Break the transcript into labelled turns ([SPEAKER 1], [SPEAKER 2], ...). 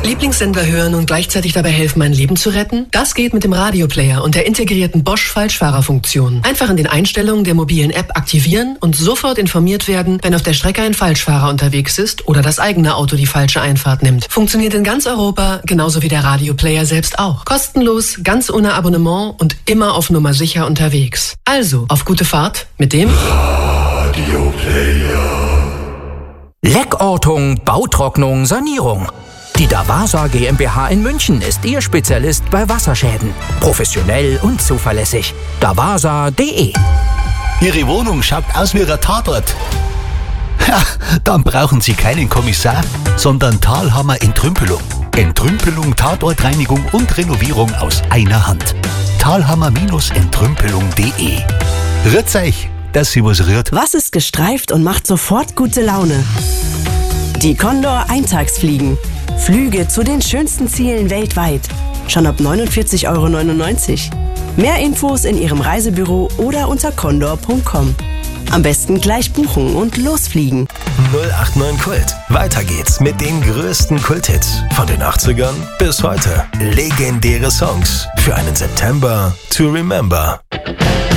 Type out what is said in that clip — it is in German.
[SPEAKER 1] Lieblingssender hören und gleichzeitig dabei helfen, mein Leben zu retten? Das geht mit dem Radioplayer und der integrierten Bosch-Falschfahrerfunktion. Einfach in den Einstellungen der mobilen App aktivieren und sofort informiert werden, wenn auf der Strecke ein Falschfahrer unterwegs ist oder das eigene Auto die falsche Einfahrt nimmt. Funktioniert in ganz Europa, genauso wie der Radioplayer selbst auch. Kostenlos, ganz ohne Abonnement und immer auf Nummer sicher unterwegs. Also, auf gute Fahrt mit dem
[SPEAKER 2] Radioplayer.
[SPEAKER 3] Leckortung, Bautrocknung, Sanierung. Die Davasa GmbH in München ist Ihr Spezialist bei Wasserschäden. Professionell und zuverlässig. Davasa.de.
[SPEAKER 4] Ihre Wohnung schaut aus wie ein Tatort. Ja, dann brauchen Sie keinen Kommissar, sondern Thalhammer Entrümpelung. Entrümpelung, Tatortreinigung und Renovierung aus einer Hand. Thalhammer-entrümpelung.de. Rührt's euch, dass sie was rührt.
[SPEAKER 5] Was ist gestreift und macht sofort gute Laune? Die Condor Eintagsfliegen. Flüge zu den schönsten Zielen weltweit. Schon ab 49,99 €. Mehr Infos in Ihrem Reisebüro oder unter condor.com. Am besten gleich buchen und losfliegen.
[SPEAKER 6] 089 Kult. Weiter geht's mit den größten Kulthits von den 80ern bis heute. Legendäre Songs für einen September to remember.